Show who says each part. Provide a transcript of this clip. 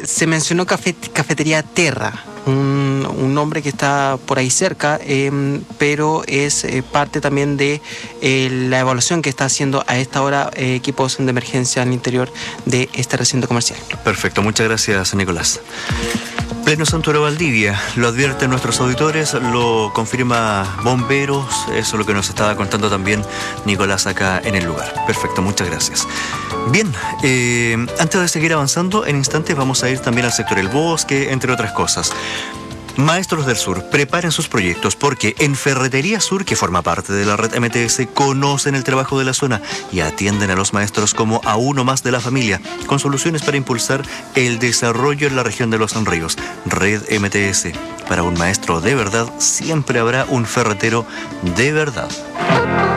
Speaker 1: Se mencionó Cafetería Terra, un nombre que está por ahí cerca, pero es parte también de la evaluación que está haciendo a esta hora equipos de emergencia al interior de este recinto comercial.
Speaker 2: Perfecto, muchas gracias, Nicolás. Pleno Santuario Valdivia, lo advierten nuestros auditores, lo confirma Bomberos, eso es lo que nos estaba contando también Nicolás acá en el lugar. Perfecto, muchas gracias. Bien, antes de seguir avanzando, en instantes vamos a ir también al sector El Bosque, entre otras cosas. Maestros del Sur, preparen sus proyectos porque en Ferretería Sur, que forma parte de la red MTS, conocen el trabajo de la zona y atienden a los maestros como a uno más de la familia, con soluciones para impulsar el desarrollo en la región de Los Ríos. Red MTS, para un maestro de verdad siempre habrá un ferretero de verdad.